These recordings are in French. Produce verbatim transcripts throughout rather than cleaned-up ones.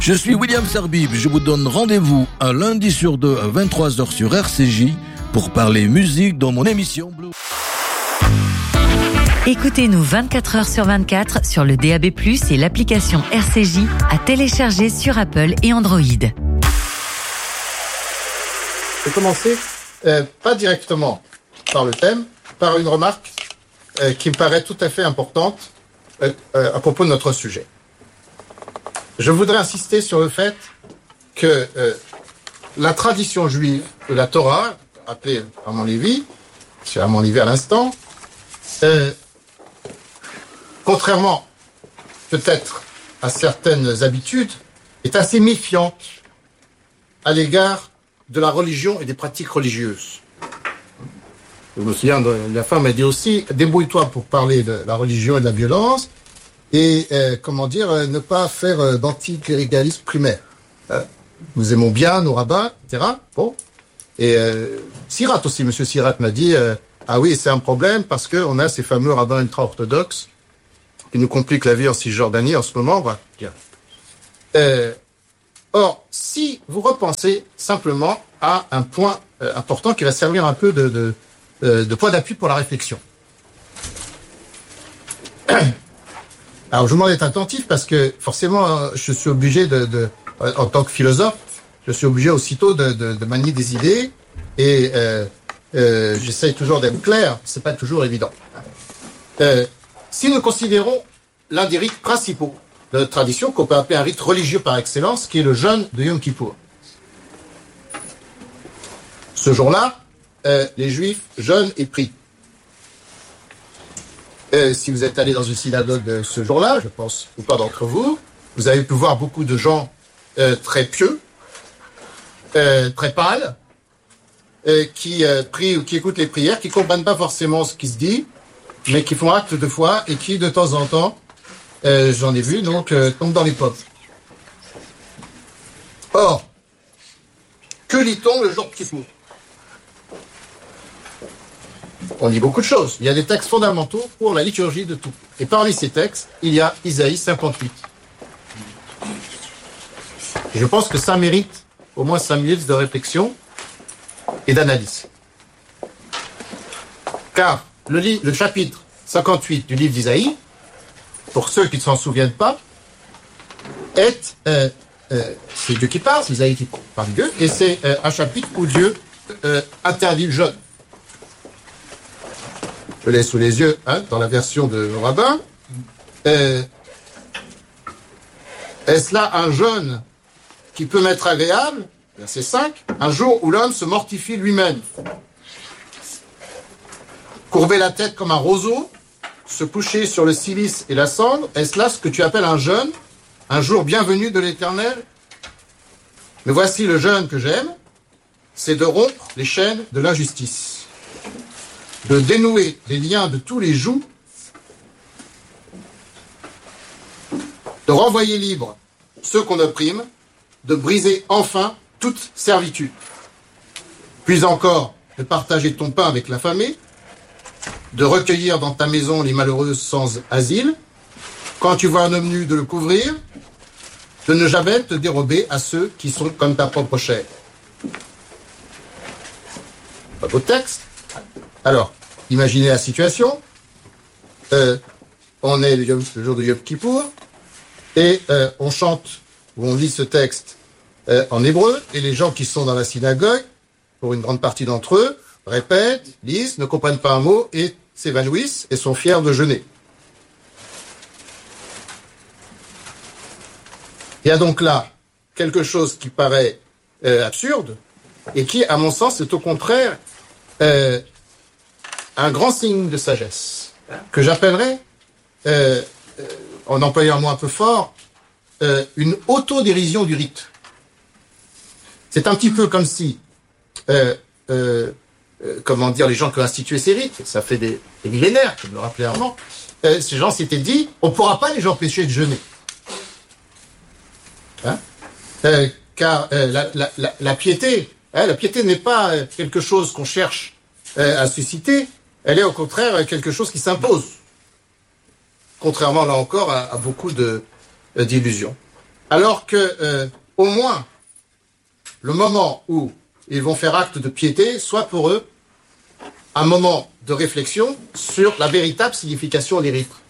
Je suis William Sarbib, je vous donne rendez-vous un lundi sur deux à vingt-trois heures sur R C J pour parler musique dans mon émission Blue. Écoutez-nous vingt-quatre heures sur vingt-quatre sur le D A B plus, et l'application R C J à télécharger sur Apple et Android. Je vais commencer, euh, pas directement par le thème, par une remarque euh, qui me paraît tout à fait importante euh, euh, à propos de notre sujet. Je voudrais insister sur le fait que euh, la tradition juive de la Torah, appelée Armand Lévy, c'est Armand Lévy à l'instant, euh, contrairement peut-être à certaines habitudes, est assez méfiante à l'égard de la religion et des pratiques religieuses. Je me souviens, la femme a dit aussi, débrouille-toi pour parler de la religion et de la violence, et, euh, comment dire, euh, ne pas faire euh, d'anticléricalisme primaire. Euh, nous aimons bien nos rabbins, et cetera. Bon. Et euh, Sirat aussi, monsieur Sirat m'a dit, euh, ah oui, c'est un problème parce qu'on a ces fameux rabbins ultra-orthodoxes qui nous compliquent la vie en Cisjordanie en ce moment. Voilà. Euh, or, si vous repensez simplement à un point euh, important qui va servir un peu de, de, euh, de point d'appui pour la réflexion. Alors, je vous demande d'être attentif parce que, forcément, je suis obligé de, de en tant que philosophe, je suis obligé aussitôt de, de, de manier des idées et euh, euh, j'essaye toujours d'être clair, c'est pas toujours évident. Euh, si nous considérons l'un des rites principaux de notre tradition, qu'on peut appeler un rite religieux par excellence, qui est le jeûne de Yom Kippour. Ce jour-là, euh, les Juifs jeûnent et prient. Euh, si vous êtes allé dans une synagogue euh, ce jour-là, je pense, ou pas d'entre vous, vous avez pu voir beaucoup de gens euh, très pieux, euh, très pâles, euh, qui euh, prient ou qui écoutent les prières, qui comprennent pas forcément ce qui se dit, mais qui font acte de foi et qui, de temps en temps, euh, j'en ai vu, donc, euh, tombent dans les pommes. Or, que lit-on le jour de Kippour ? On dit beaucoup de choses. Il y a des textes fondamentaux pour la liturgie de tout. Et parmi ces textes, il y a Isaïe cinquante-huit. Et je pense que ça mérite au moins cinq minutes de réflexion et d'analyse. Car le, li- le chapitre cinquante-huit du livre d'Isaïe, pour ceux qui ne s'en souviennent pas, est, euh, euh, c'est Dieu qui parle, c'est Isaïe qui parle de Dieu, et c'est euh, un chapitre où Dieu euh, interdit le jeûne. Je l'ai sous les yeux, hein, dans la version de rabbin. Euh, est-ce là un jeûne qui peut m'être agréable ? Verset cinq. Un jour où l'homme se mortifie lui-même. Courber la tête comme un roseau, se coucher sur le cilice et la cendre, est-ce là ce que tu appelles un jeûne ? Un jour bienvenu de l'Éternel ? Mais voici le jeûne que j'aime, c'est de rompre les chaînes de l'injustice, de dénouer les liens de tous les jougs, de renvoyer libres ceux qu'on opprime, de briser enfin toute servitude. Puis encore, de partager ton pain avec l'affamé, de recueillir dans ta maison les malheureuses sans asile, quand tu vois un homme nu, de le couvrir, de ne jamais te dérober à ceux qui sont comme ta propre chair. Pas beau texte. Alors, imaginez la situation. Euh, on est le, Yom, le jour de Yom Kippour et euh, on chante ou on lit ce texte euh, en hébreu et les gens qui sont dans la synagogue, pour une grande partie d'entre eux, répètent, lisent, ne comprennent pas un mot et s'évanouissent et sont fiers de jeûner. Il y a donc là quelque chose qui paraît euh, absurde et qui, à mon sens, est au contraire euh, un grand signe de sagesse, que j'appellerais, euh, euh, en employant un mot un peu fort, euh, une autodérision du rite. C'est un petit peu comme si, euh, euh, euh, comment dire, les gens qui ont institué ces rites, ça fait des, des millénaires, comme le rappelait Armand, euh, ces gens s'étaient dit, on ne pourra pas les empêcher de jeûner. Hein euh, car euh, la, la, la, la piété, hein, la piété n'est pas quelque chose qu'on cherche euh, à susciter, elle est au contraire quelque chose qui s'impose, contrairement là encore à, à beaucoup de, euh, d'illusions. alors que, euh, au moins, le moment où ils vont faire acte de piété soit pour eux un moment de réflexion sur la véritable signification des rites.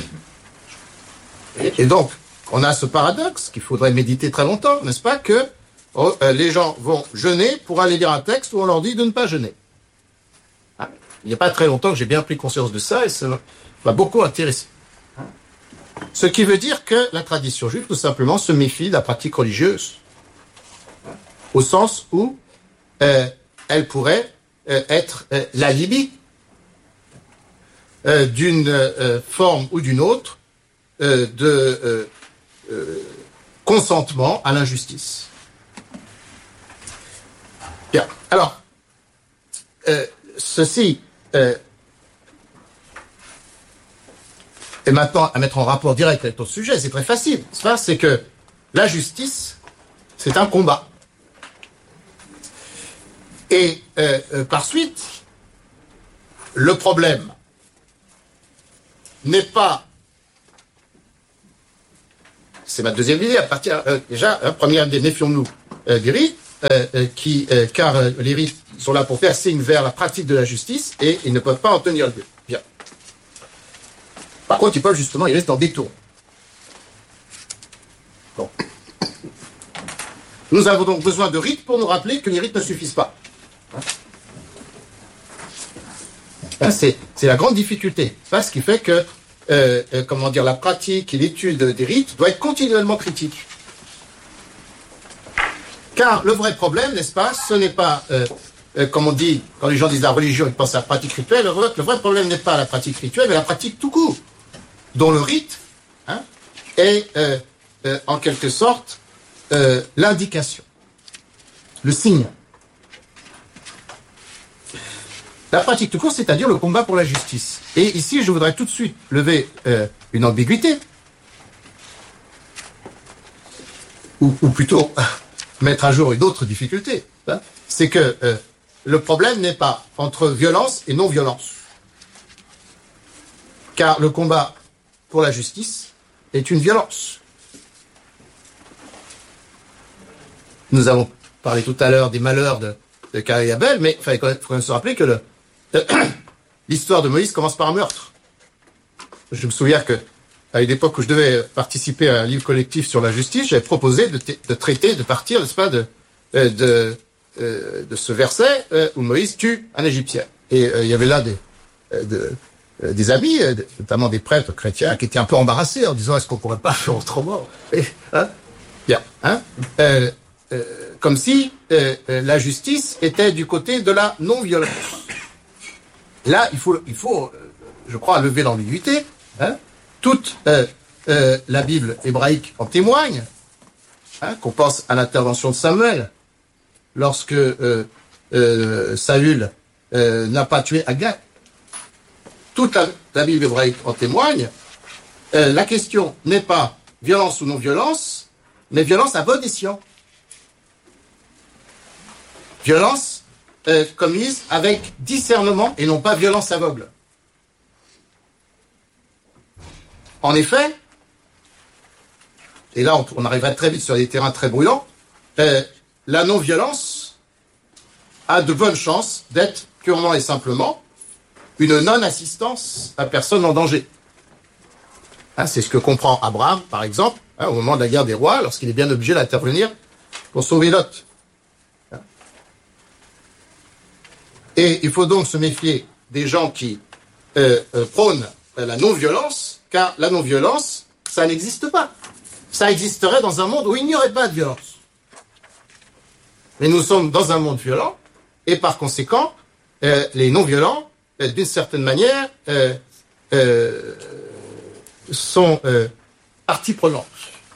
Et donc, on a ce paradoxe qu'il faudrait méditer très longtemps, n'est-ce pas, que oh, euh, les gens vont jeûner pour aller lire un texte où on leur dit de ne pas jeûner. Ah, il n'y a pas très longtemps que j'ai bien pris conscience de ça et ça m'a beaucoup intéressé. Ce qui veut dire que la tradition juive, tout simplement, se méfie de la pratique religieuse, au sens où euh, elle pourrait euh, être euh, l'alibi euh, d'une euh, forme ou d'une autre euh, de euh, euh, consentement à l'injustice. Bien. Alors, euh, ceci euh, est maintenant à mettre en rapport direct avec notre sujet. C'est très facile. C'est que la justice, c'est un combat. Et euh, euh, par suite, le problème n'est pas... C'est ma deuxième idée, à partir... Euh, déjà, hein, première idée, méfions-nous euh, des rites, euh, euh, qui, euh, car euh, les rites sont là pour faire signe vers la pratique de la justice, et ils ne peuvent pas en tenir lieu. Bien. Par contre, ils peuvent justement, ils restent en détour. Bon. Nous avons donc besoin de rites pour nous rappeler que les rites ne suffisent pas. Hein, c'est, c'est la grande difficulté. C'est ce qui fait que, euh, euh, comment dire, la pratique et l'étude des rites doit être continuellement critique. Car le vrai problème, n'est-ce pas, ce n'est pas, euh, euh, comme on dit, quand les gens disent la religion, ils pensent à la pratique rituelle, le vrai, le vrai problème n'est pas la pratique rituelle, mais la pratique tout court, dont le rite hein, est, euh, euh, en quelque sorte, euh, l'indication, le signe. La pratique tout court, c'est-à-dire le combat pour la justice. Et ici, je voudrais tout de suite lever euh, une ambiguïté, ou, ou plutôt mettre à jour une autre difficulté. Hein, c'est que euh, le problème n'est pas entre violence et non-violence. Car le combat pour la justice est une violence. Nous avons parlé tout à l'heure des malheurs de, de Caïn et Abel, mais il faut quand même se rappeler que le, l'histoire de Moïse commence par un meurtre. Je me souviens que à une époque où je devais participer à un livre collectif sur la justice, j'avais proposé de, t- de traiter, de partir, n'est-ce pas, de, de, de, de ce verset où Moïse tue un Égyptien. Et euh, il y avait là des, de, des amis, notamment des prêtres chrétiens, qui étaient un peu embarrassés en disant est-ce qu'on pourrait pas faire autrement et, hein Bien, hein euh, euh, comme si euh, la justice était du côté de la non-violence. Là, il faut, il faut, je crois, lever l'ambiguïté. Hein Toute euh, euh, la Bible hébraïque en témoigne. Hein, qu'on pense à l'intervention de Samuel lorsque euh, euh, Saül euh, n'a pas tué Agag. Toute la, la Bible hébraïque en témoigne. Euh, la question n'est pas violence ou non-violence, mais violence à bon escient. Violence euh, commise avec discernement et non pas violence aveugle. En effet, et là on, on arriverait très vite sur des terrains très brûlants, euh, la non-violence a de bonnes chances d'être purement et simplement une non-assistance à personne en danger. Hein, c'est ce que comprend Abraham, par exemple, hein, au moment de la guerre des rois, lorsqu'il est bien obligé d'intervenir pour sauver Lot. Hein. Et il faut donc se méfier des gens qui euh, euh, prônent la non-violence, car la non-violence, ça n'existe pas. Ça existerait dans un monde où il n'y aurait pas de violence. Mais nous sommes dans un monde violent, et par conséquent, euh, les non-violents, euh, d'une certaine manière, euh, euh, sont euh, partie prenante.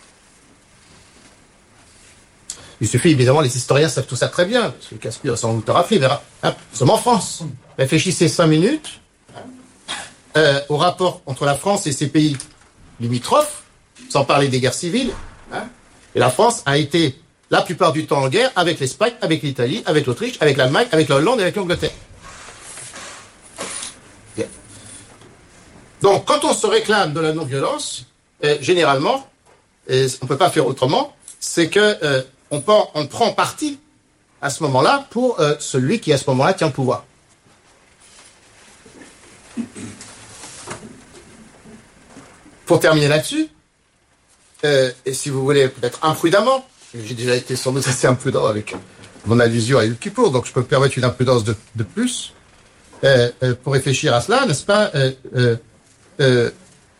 Il suffit, évidemment, les historiens savent tout ça très bien, parce que Caspire sans doute te rappeler, mais hein, nous sommes en France. Réfléchissez cinq minutes euh, au rapport entre la France et ses pays limitrophes, sans parler des guerres civiles. Hein, et la France a été la plupart du temps en guerre avec l'Espagne, avec l'Italie, avec l'Autriche, avec l'Allemagne, avec la Hollande et avec l'Angleterre. Bien. Donc, quand on se réclame de la non-violence, euh, généralement, et on peut pas faire autrement, c'est que euh, on, prend, on prend parti à ce moment-là pour euh, celui qui à ce moment-là tient le pouvoir. Pour terminer là-dessus, euh, et si vous voulez peut-être imprudemment, j'ai déjà été sans doute assez imprudent avec mon allusion à Yom Kippour, donc je peux me permettre une imprudence de, de plus, euh, euh, pour réfléchir à cela, n'est-ce pas euh, euh, euh,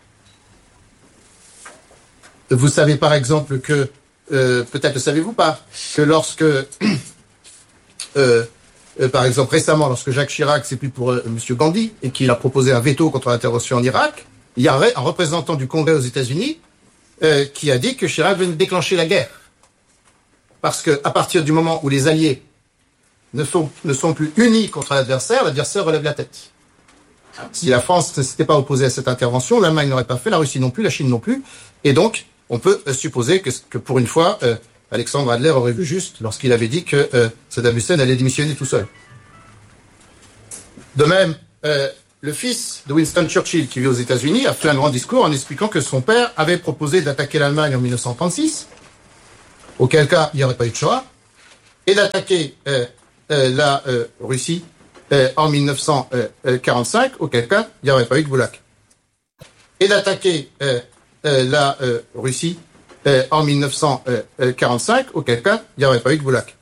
Vous savez par exemple que, euh, peut-être le savez-vous pas, que lorsque, euh, euh, par exemple récemment, lorsque Jacques Chirac s'est pris pour euh, Monsieur Gandhi et qu'il a proposé un veto contre l'intervention en Irak, il y avait un représentant du Congrès aux États-Unis euh, qui a dit que Chirac venait de déclencher la guerre. Parce que à partir du moment où les alliés ne sont, ne sont plus unis contre l'adversaire, l'adversaire relève la tête. Si la France ne s'était pas opposée à cette intervention, l'Allemagne n'aurait pas fait, la Russie non plus, la Chine non plus. Et donc, on peut euh, supposer que, que pour une fois, euh, Alexandre Adler aurait vu juste lorsqu'il avait dit que euh, Saddam Hussein allait démissionner tout seul. De même, euh, le fils de Winston Churchill, qui vit aux États-Unis, a fait un grand discours en expliquant que son père avait proposé d'attaquer l'Allemagne en mille neuf cent trente-six, auquel cas il n'y aurait pas eu de Shoah, et d'attaquer euh, euh, la euh, Russie euh, en mille neuf cent quarante-cinq, auquel cas il n'y aurait pas eu de Goulag. Et d'attaquer euh, euh, la euh, Russie euh, en mille neuf cent quarante-cinq, auquel cas il n'y aurait pas eu de Goulag.